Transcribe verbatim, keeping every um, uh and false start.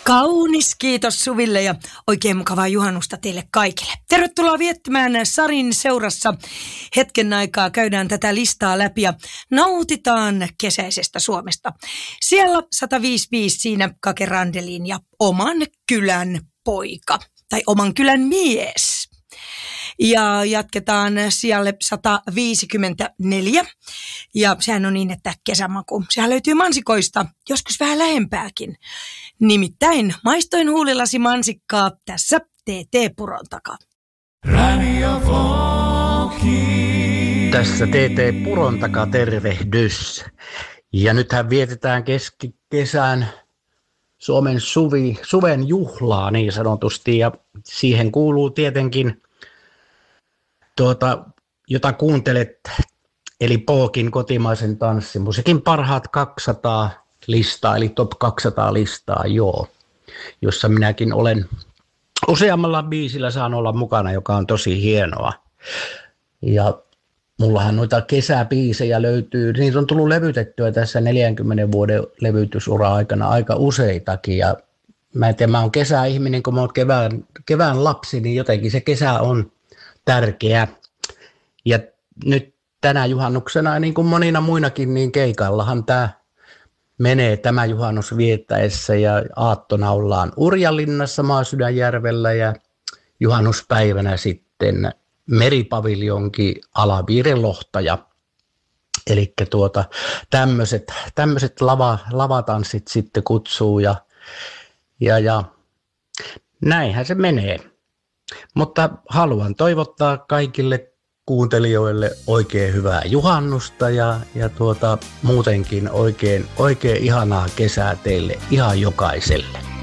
Kaunis kiitos Suville ja oikein mukavaa juhannusta teille kaikille. Tervetuloa viettämään Sarin seurassa. Hetken aikaa käydään tätä listaa läpi ja nautitaan kesäisestä Suomesta. Siellä sata viisikymmentäviisi siinä Kake Randelin ja oman kylän poika tai oman kylän mies. Ja jatketaan sijalle sata viisikymmentäneljä. Ja sehän on niin, että kesämaku. Sehän löytyy mansikoista, joskus vähän lähempääkin. Nimittäin maistoin huulillasi mansikkaa tässä T T Puron takaa. Radio Floki. Tässä T T Puron takaa tervehdys. Ja nythän vietetään keskikesän Suomen suvi, suven juhlaa niin sanotusti. Ja siihen kuuluu tietenkin tuota, jota kuuntelet, eli Pookin kotimaisen tanssimusiikin parhaat kaksisataa listaa, eli top kaksisataa listaa, joo, jossa minäkin olen useammalla biisillä saan olla mukana, joka on tosi hienoa. Ja mullahan noita kesäbiisejä löytyy, niitä on tullut levytettyä tässä neljänkymmenen vuoden levytysura aikana aika useitakin, ja mä en tiedä, mä oon kesäihminen, kun mä oon kevään, kevään lapsi, niin jotenkin se kesä on tärkeä. Ja nyt tänä juhannuksena, niin kuin monina muinakin, niin keikallahan tämä menee tämä juhannus viettäessä ja aattona ollaan Urjalinnassa Maasydänjärvellä ja juhannuspäivänä sitten Meripaviljonki Alaviirenlohtaja. Eli tuota, tämmöiset, tämmöiset lava, lavatanssit sitten kutsuu ja, ja, ja näinhän se menee. Mutta haluan toivottaa kaikille kuuntelijoille oikein hyvää juhannusta ja, ja tuota, muutenkin oikein, oikein ihanaa kesää teille ihan jokaiselle.